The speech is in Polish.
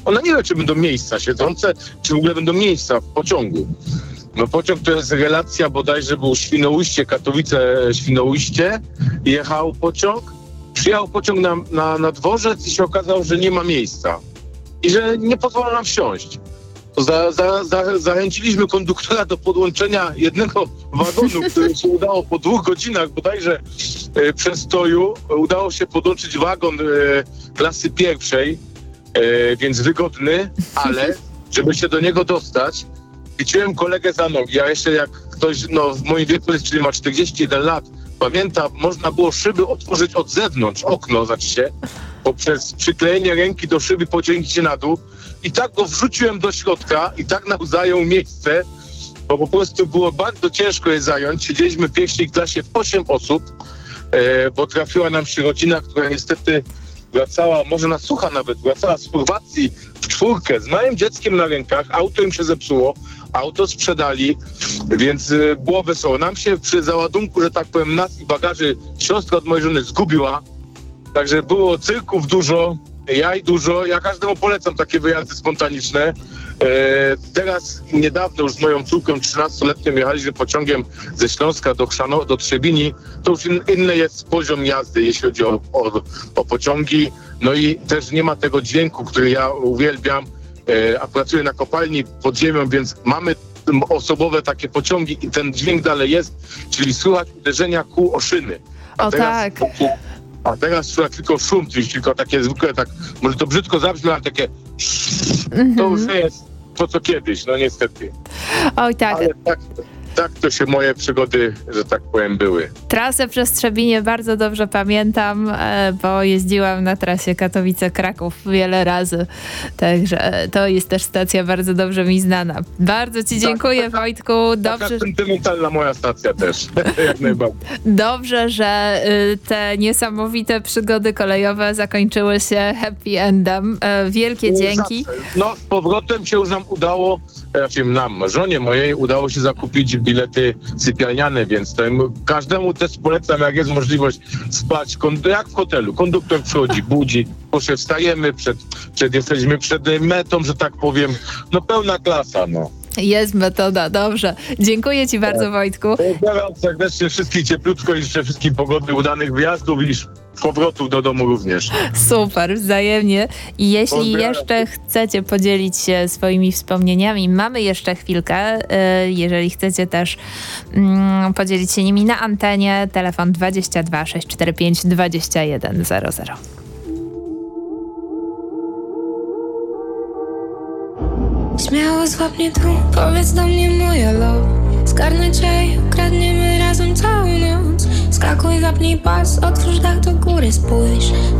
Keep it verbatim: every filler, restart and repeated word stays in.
Ona nie wie, czy będą miejsca siedzące, czy w ogóle będą miejsca w pociągu. No pociąg to jest relacja, bodajże był Świnoujście, Katowice, Świnoujście, jechał pociąg, przyjechał pociąg na, na, na dworzec i się okazało, że nie ma miejsca i że nie pozwala nam wsiąść. To za, za, za, zachęciliśmy konduktora do podłączenia jednego wagonu, który się udało po dwóch godzinach bodajże e, przestoju. Udało się podłączyć wagon e, klasy pierwszej, e, więc wygodny, ale żeby się do niego dostać, chwyciłem kolegę za nogi. Ja jeszcze jak ktoś no, w moim wieku, czyli ma czterdzieści jeden lat, pamiętam, można było szyby otworzyć od zewnątrz, okno, znaczy poprzez przyklejenie ręki do szyby pociągnąć się na dół. I tak go wrzuciłem do środka i tak nam zajął miejsce, bo po prostu było bardzo ciężko je zająć. Siedzieliśmy w pierwszej klasie w osiem osób, e, bo trafiła nam się rodzina, która niestety wracała, może na sucha nawet, wracała z Chorwacji w czwórkę z małym dzieckiem na rękach. Auto im się zepsuło, auto sprzedali, więc e, było wesoło. Nam się przy załadunku, że tak powiem, nas i bagaży siostra od mojej żony zgubiła, także było cyrków dużo. Jaj dużo, ja każdemu polecam takie wyjazdy spontaniczne. E, teraz niedawno już z moją córką trzynastoletnią jechaliśmy pociągiem ze Śląska do Chrzano, do Trzebini. To już in, inny jest poziom jazdy, jeśli chodzi o, o, o pociągi. No i też nie ma tego dźwięku, który ja uwielbiam, e, a pracuję na kopalni pod ziemią, więc mamy osobowe takie pociągi i ten dźwięk dalej jest, czyli słychać uderzenia kół o szyny. A o teraz, tak. A teraz słychać tylko szum, czyli tylko takie zwykłe, tak, może to brzydko zabrzmi, ale takie mm-hmm. To już nie jest to, co kiedyś, no niestety. Oj tak. Ale tak, tak to się moje przygody, że tak powiem, były. Trasę przez Trzebinie bardzo dobrze pamiętam, bo jeździłam na trasie Katowice-Kraków wiele razy, także to jest też stacja bardzo dobrze mi znana. Bardzo ci dziękuję, tak, Wojtku. Dobrze, taka sentymentalna moja stacja też, jak najbardziej. Dobrze, że te niesamowite przygody kolejowe zakończyły się happy endem. Wielkie dzięki. No, z powrotem się już nam udało, raczej nam, żonie mojej, udało się zakupić bilety sypialniane, więc tem, każdemu też polecam, jak jest możliwość spać, jak w hotelu. Konduktor przychodzi, budzi, proszę, wstajemy, przed, przed, jesteśmy przed metą, że tak powiem. No pełna klasa, no. Jest metoda, dobrze. Dziękuję ci bardzo, Wojtku. Pozdrawiam serdecznie wszystkich cieplutko i życzę wszystkim pogody, udanych wyjazdów i powrotów do domu również. Super, wzajemnie. I jeśli Pozdrawiam. jeszcze chcecie podzielić się swoimi wspomnieniami, mamy jeszcze chwilkę. Jeżeli chcecie też um, podzielić się nimi na antenie, telefon dwadzieścia dwa sześć cztery pięć dwadzieścia jeden zero zero. Śmiało złap mnie tu, powiedz do mnie moja love. Zgarnę cię i ukradniemy razem całą noc. Skakuj, zapnij pas, otwórz dach do góry, spójrz.